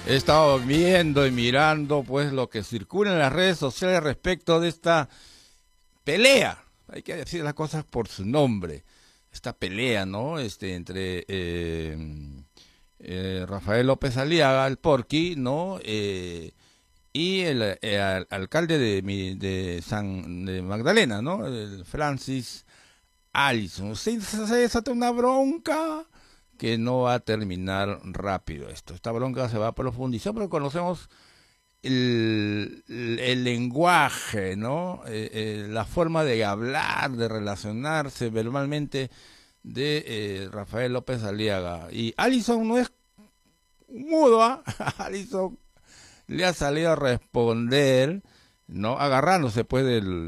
He estado viendo y mirando pues lo que circula en las redes sociales respecto de esta pelea. Hay que decir las cosas por su nombre. Esta pelea, ¿no? Entre Rafael López Aliaga, el Porqui, ¿no? Y el alcalde de Magdalena, ¿no? El Francis Allison. Se desata una bronca que no va a terminar rápido esto. Esta bronca se va a profundizar porque conocemos el lenguaje, ¿no? La forma de hablar, de relacionarse verbalmente de Rafael López Aliaga. Y Allison no es mudo, ¿ah? Allison le ha salido a responder, ¿no? Agarrándose pues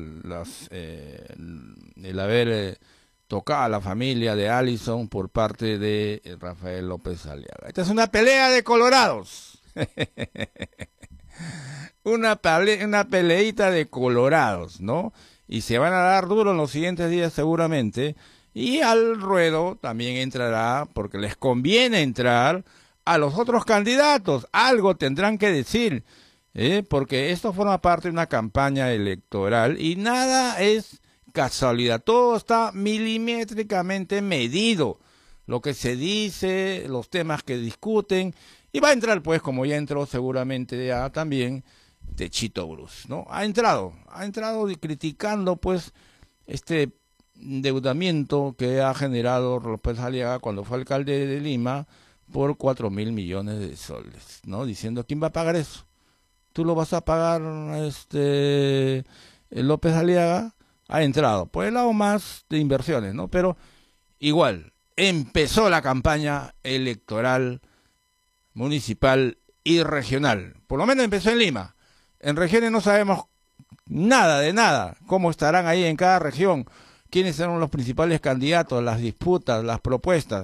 el haber tocado a la familia de Allison por parte de Rafael López Aliaga. Esta es una pelea de colorados. Una peleita de colorados, ¿no? Y se van a dar duro en los siguientes días seguramente. Y al ruedo también entrará, porque les conviene entrar, a los otros candidatos. Algo tendrán que decir, porque esto forma parte de una campaña electoral y nada es casualidad. Todo está milimétricamente medido. Lo que se dice, los temas que discuten. Y va a entrar, pues, como ya entró seguramente ya también, Techito Bruce, ¿no? Ha entrado criticando, pues, este endeudamiento que ha generado López Aliaga cuando fue alcalde de Lima por 4.000 millones de soles, ¿no? Diciendo, ¿quién va a pagar eso? ¿Tú lo vas a pagar, López Aliaga? Ha entrado, por el lado más de inversiones, ¿no? Pero igual, empezó la campaña electoral municipal y regional. Por lo menos empezó en Lima. En regiones no sabemos nada de nada. Cómo estarán ahí en cada región. Quiénes serán los principales candidatos, las disputas, las propuestas.